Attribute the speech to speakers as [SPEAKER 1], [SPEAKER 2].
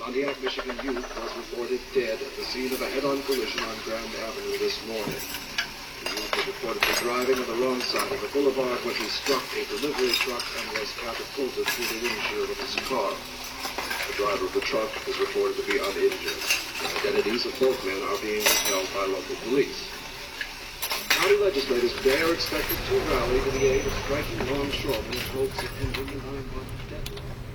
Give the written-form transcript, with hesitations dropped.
[SPEAKER 1] Pontiac, Michigan youth was reported dead at the scene of a head-on collision on Grand Avenue this morning. The youth was reportedly driving on the wrong side of the boulevard when he struck a delivery truck and was catapulted through the windshield of his car. The driver of the truck is reported to be uninjured. The identities of both men are being withheld by local police. County legislators today are expected to rally to the aid of striking longshoremen in hopes of ending the 9-month deadlock.